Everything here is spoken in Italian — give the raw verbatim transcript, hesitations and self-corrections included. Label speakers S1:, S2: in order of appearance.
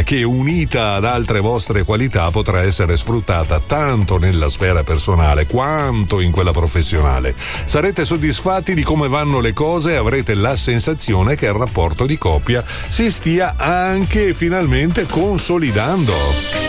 S1: che unita ad altre vostre qualità potrà essere sfruttata tanto nella sfera personale quanto in quella professionale. Sarete soddisfatti di come vanno le cose e avrete la sensazione che il rapporto di coppia si stia anche finalmente consolidando.